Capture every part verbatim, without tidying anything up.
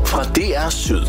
fra D R Syd.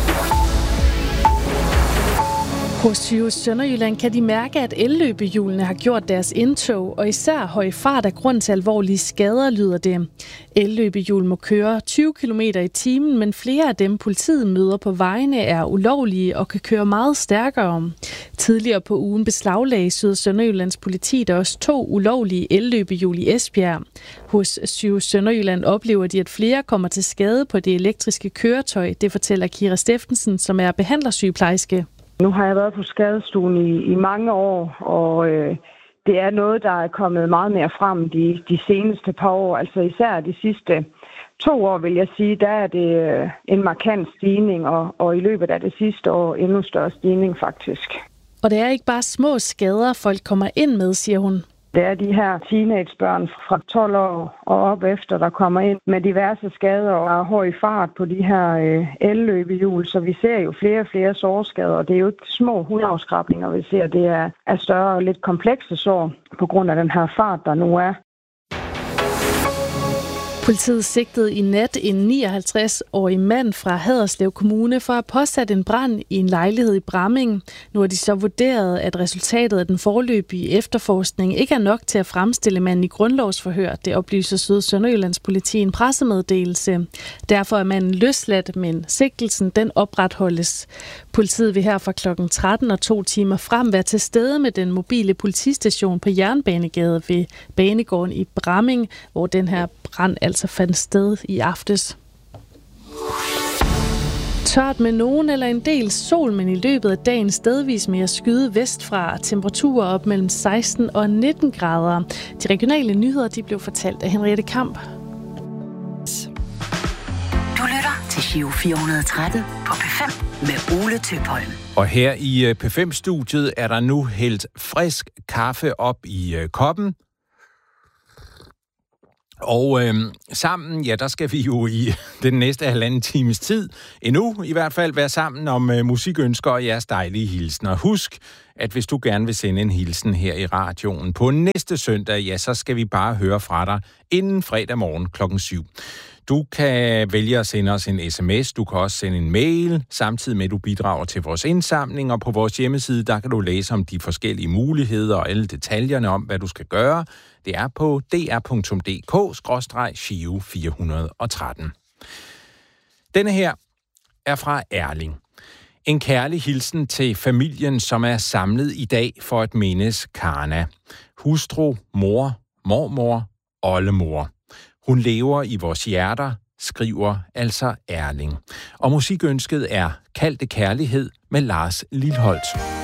Hos Sygehus Sønderjylland kan de mærke, at elløbehjulene har gjort deres indtog, og især høj fart er grund til alvorlige skader, lyder det. Elløbehjul må køre tyve kilometer i timen, men flere af dem politiet møder på vejene er ulovlige og kan køre meget stærkere. Tidligere på ugen beslaglagde Syd Sønderjyllands politi der også to ulovlige elløbehjul i Esbjerg. Hos Sygehus Sønderjylland oplever de, at flere kommer til skade på det elektriske køretøj. Det fortæller Kira Steffensen, som er behandlersygeplejerske. Nu har jeg været på skadestuen i, i mange år, og øh, det er noget, der er kommet meget mere frem de, de seneste par år. Altså især de sidste to år, vil jeg sige, der er det øh, en markant stigning, og, og i løbet af det sidste år endnu større stigning faktisk. Og det er ikke bare små skader, folk kommer ind med, siger hun. Det er de her teenagebørn fra tolv år og op efter, der kommer ind med diverse skader og har høj fart på de her øh, elløbehjul. Så vi ser jo flere og flere sårskader, og det er jo ikke små hudafskrabninger, vi ser. Det er, er større og lidt komplekse sår på grund af den her fart, der nu er. Politiet sigtede i nat en nioghalvtreds-årig mand fra Haderslev Kommune for at have påsat en brand i en lejlighed i Bramming. Nu har de så vurderet, at resultatet af den foreløbige efterforskning ikke er nok til at fremstille manden i grundlovsforhør. Det oplyser Syd Sønderjyllands politi i en pressemeddelelse. Derfor er manden løsladt, men sigtelsen den opretholdes. Politiet vil her fra klokken tretten og to timer frem være til stede med den mobile politistation på Jernbanegade ved Banegården i Bramming, hvor den her brand altså fandt sted i aftes. Tørt med nogen eller en del sol, men i løbet af dagen stedvis mere skyde vestfra. Temperaturer op mellem seksten og nitten grader. De regionale nyheder de blev fortalt af Henriette Kamp. Du lytter til Giro fire hundrede og tretten på P fem med Ole Tøpholm. Og her i P fem-studiet er der nu hældt frisk kaffe op i øh, koppen. Og øh, sammen, ja, der skal vi jo i den næste halvanden times tid, endnu i hvert fald, være sammen om øh, musikønsker og jeres dejlige hilsner. Husk, at hvis du gerne vil sende en hilsen her i radioen på næste søndag, ja, så skal vi bare høre fra dig inden fredag morgen klokken syv. Du kan vælge at sende os en sms, du kan også sende en mail, samtidig med at du bidrager til vores indsamling, og på vores hjemmeside, der kan du læse om de forskellige muligheder og alle detaljerne om, hvad du skal gøre. Det er på d r punktum d k skråstreg giro fire hundrede og tretten. Denne her er fra Erling. En kærlig hilsen til familien, som er samlet i dag for at mindes Karna. Hustru, mor, mormor, oldemor. Hun lever i vores hjerter, skriver altså Erling. Og musikønsket er Kaldte Kærlighed med Lars Lilholt.